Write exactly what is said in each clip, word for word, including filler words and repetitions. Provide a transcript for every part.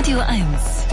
Radio eins.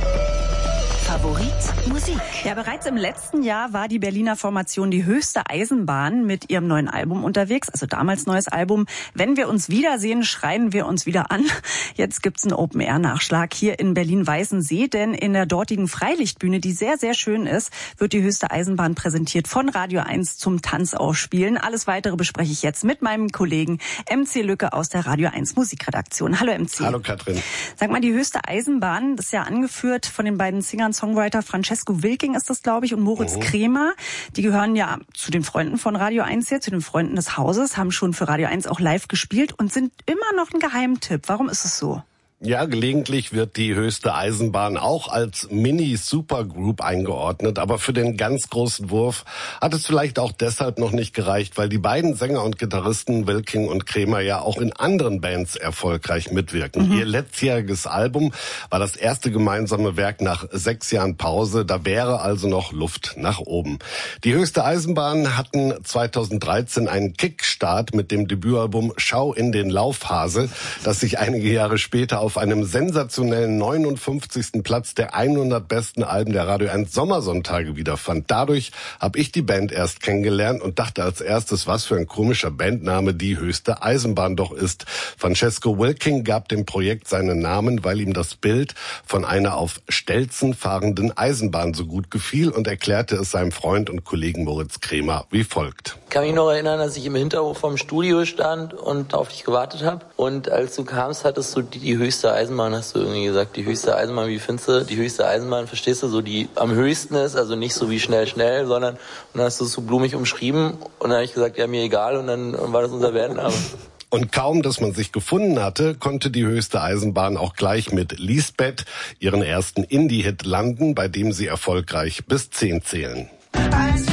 Favorit Musik. Ja, bereits im letzten Jahr war die Berliner Formation Die Höchste Eisenbahn mit ihrem neuen Album unterwegs. Also damals neues Album. Wenn wir uns wiedersehen, schreien wir uns wieder an. Jetzt gibt's einen Open-Air-Nachschlag hier in Berlin-Weißensee, denn in der dortigen Freilichtbühne, die sehr, sehr schön ist, wird die Höchste Eisenbahn präsentiert von Radio eins zum Tanzausspielen. Alles Weitere bespreche ich jetzt mit meinem Kollegen M C Lücke aus der Radio eins Musikredaktion. Hallo M C. Hallo Katrin. Sag mal, die Höchste Eisenbahn, das ist ja angeführt von den beiden Singern, Songwriter Francesco Wilking ist das, glaube ich, und Moritz mhm. Kremer. Die gehören ja zu den Freunden von Radio eins hier, zu den Freunden des Hauses, haben schon für Radio eins auch live gespielt und sind immer noch ein Geheimtipp. Warum ist es so? Ja, gelegentlich wird die Höchste Eisenbahn auch als Mini-Supergroup eingeordnet, aber für den ganz großen Wurf hat es vielleicht auch deshalb noch nicht gereicht, weil die beiden Sänger und Gitarristen Wilking und Kremer ja auch in anderen Bands erfolgreich mitwirken. Mhm. Ihr letztjähriges Album war das erste gemeinsame Werk nach sechs Jahren Pause, da wäre also noch Luft nach oben. Die Höchste Eisenbahn hatten zweitausenddreizehn einen Kickstart mit dem Debütalbum Schau in den Laufhase, das sich einige Jahre später auf einem sensationellen neunundfünfzigsten Platz der hundert besten Alben der Radio eins Sommersonntage wiederfand. Dadurch habe ich die Band erst kennengelernt und dachte als erstes, was für ein komischer Bandname die Höchste Eisenbahn doch ist. Francesco Wilking gab dem Projekt seinen Namen, weil ihm das Bild von einer auf Stelzen fahrenden Eisenbahn so gut gefiel und erklärte es seinem Freund und Kollegen Moritz Kremer wie folgt. Ich kann mich noch erinnern, dass ich im Hinterhof vom Studio stand und auf dich gewartet habe. Und als du kamst, hattest du die, die höchste Eisenbahn, hast du irgendwie gesagt. Die höchste Eisenbahn, wie findest du? Die höchste Eisenbahn, verstehst du, so die am höchsten ist, also nicht so wie schnell, schnell, sondern, und dann hast du es so blumig umschrieben und dann habe ich gesagt, ja, mir egal, und dann war das unser Bandname. Und kaum, dass man sich gefunden hatte, konnte die Höchste Eisenbahn auch gleich mit Lisbeth ihren ersten Indie-Hit landen, bei dem sie erfolgreich bis zehn zählen.